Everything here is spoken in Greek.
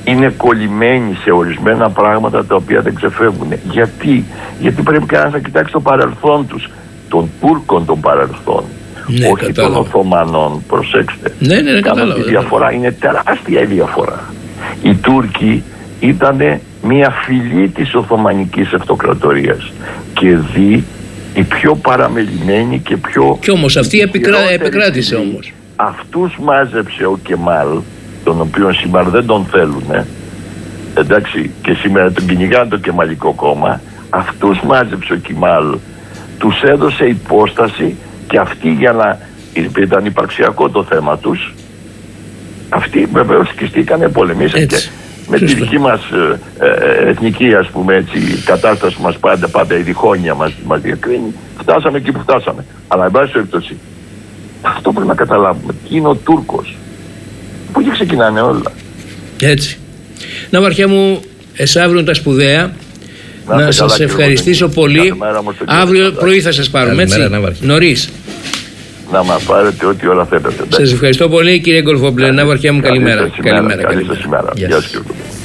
είναι κολλημένοι σε ορισμένα πράγματα τα οποία δεν ξεφεύγουν. Γιατί πρέπει κανένας να κοιτάξει το παρελθόν τους, των Τούρκων των παρελθόν. Ναι, όχι κατάλαβα. των Οθωμανών, προσέξτε. Ναι, κατάλαβα. Η διαφορά είναι τεράστια η διαφορά. Οι Τούρκοι ήταν μια φυλή της Οθωμανικής Αυτοκρατορίας και οι πιο παραμελημένοι και πιο... Κι όμως αυτή επικράτησε όμως. Αυτούς μάζεψε ο Κεμάλ, τον οποίο σήμερα δεν τον θέλουν, εντάξει, και σήμερα τον κυνηγάνε το Κεμαλικό κόμμα. Αυτούς μάζεψε ο Κεμάλ, τους έδωσε υπόσταση και αυτοί, για να ήταν υπαρξιακό το θέμα τους, αυτοί βεβαίως σκιστήκανε, πολεμήσαν και με τη δική μας εθνική, ας πούμε έτσι, κατάσταση μας πάντα η διχόνοια μας διακρίνει, φτάσαμε εκεί που φτάσαμε. Αλλά εν πάση περιπτώσει, αυτό πρέπει να καταλάβουμε. Τι είναι ο Τούρκος, που εκεί ξεκινάνε όλα. Έτσι. Ναυαρχέ μου, εσάβρουν τα σπουδαία. Να σας ευχαριστήσω πολύ. Αύριο πρωί θα σας πάρουμε, έτσι, νωρίς. Να μας πάρετε ό,τι ώρα θέλετε. Σας ευχαριστώ πολύ, κύριε Γκολφόμπλε. Ναυαρχέ μου, καλημέρα. Καλή σας ημέρα. Γεια σας, κύριε.